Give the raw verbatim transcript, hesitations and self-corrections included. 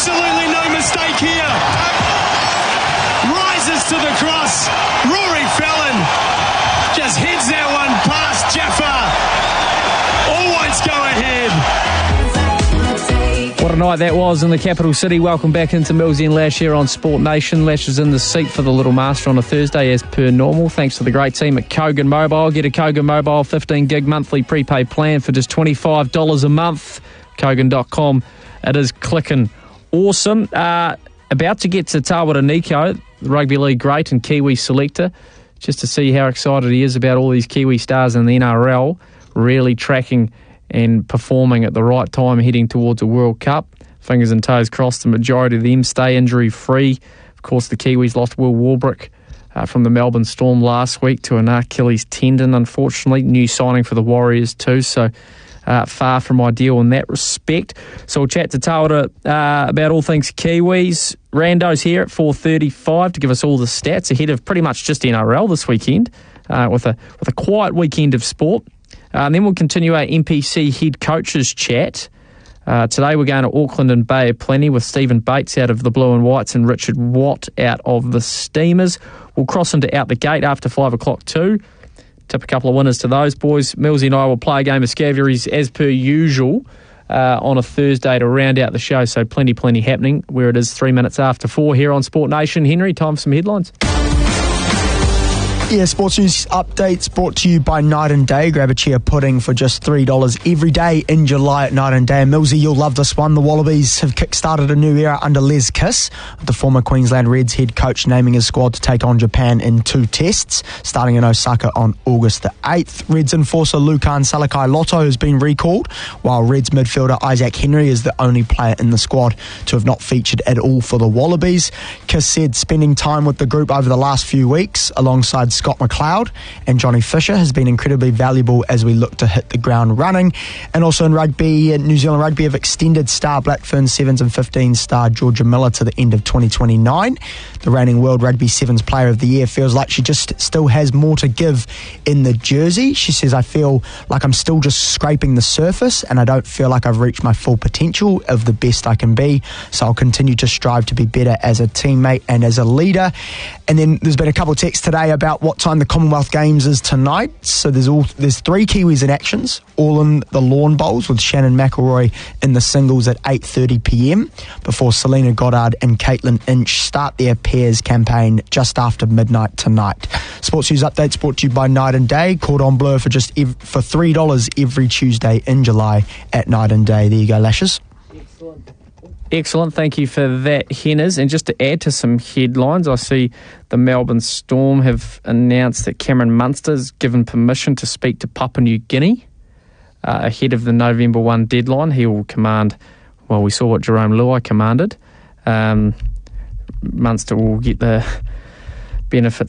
Absolutely no mistake here. Rises to the cross. Rory Fallon just heads that one past Jaffa. Always go ahead. What a night that was in the capital city. Welcome back into Millsy and Lash here on Sport Nation. Lash is in the seat for the Little Master on a Thursday as per normal. Thanks to the great team at Kogan Mobile. Get a Kogan Mobile fifteen gig monthly prepaid plan for just twenty-five dollars a month. Kogan dot com. It is clicking awesome. Uh, about to get to Tawara Nico, the rugby league great and Kiwi selector, just to see how excited he is about all these Kiwi stars in the N R L really tracking and performing at the right time heading towards a World Cup. Fingers and toes crossed, the majority of them stay injury-free. Of course, the Kiwis lost Will Warbrick uh, from the Melbourne Storm last week to an Achilles tendon, unfortunately. New signing for the Warriors too, so uh, far from ideal in that respect. So we'll chat to Tawara uh, about all things Kiwis. Rando's here at four thirty-five to give us all the stats ahead of pretty much just N R L this weekend uh, with a with a quiet weekend of sport. Uh, and then we'll continue our N P C head coaches chat. Uh, today we're going to Auckland and Bay of Plenty with Stephen Bates out of the Blue and Whites and Richard Watt out of the Steamers. We'll cross into Out the Gate after five o'clock too. Tip a couple of winners to those boys. Millsy and I will play a game of Scavaries as per usual uh, on a Thursday to round out the show. So plenty, plenty happening where it is three minutes after four here on Sport Nation. Henry, time for some headlines. Yeah, sports news updates brought to you by Night and Day. Grab a chia pudding for just three dollars every day in July at Night and Day. And Millsy, you'll love this one. The Wallabies have kick-started a new era under Les Kiss, the former Queensland Reds head coach naming his squad to take on Japan in two tests, starting in Osaka on August the eighth. Reds enforcer Lukan Salakai Lotto has been recalled, while Reds midfielder Isaac Henry is the only player in the squad to have not featured at all for the Wallabies. Kiss said spending time with the group over the last few weeks, alongside Scott McLeod and Johnny Fisher, has been incredibly valuable as we look to hit the ground running. And also in rugby, New Zealand Rugby have extended star Black Ferns Sevens and fifteen star Georgia Miller to the end of twenty twenty-nine. The reigning World Rugby Sevens Player of the Year feels like she just still has more to give in the jersey. She says, I feel like I'm still just scraping the surface and I don't feel like I've reached my full potential of the best I can be. So I'll continue to strive to be better as a teammate and as a leader. And then there's been a couple of texts today about what time the Commonwealth Games is tonight. So there's all there's three Kiwis in actions, all in the lawn bowls, with Shannon McElroy in the singles at eight thirty p m before Selena Goddard and Caitlin Inch start their pairs campaign just after midnight tonight. Sports news updates brought to you by Night and Day. Cordon Bleu for just ev- for three dollars every Tuesday in July at Night and Day. There you go, Lashes. Excellent. Excellent, thank you for that, Henners. And just to add to some headlines, I see the Melbourne Storm have announced that Cameron Munster's given permission to speak to Papua New Guinea uh, ahead of the November first deadline. He will command, well, we saw what Jerome Luai commanded. Um, Munster will get the benefits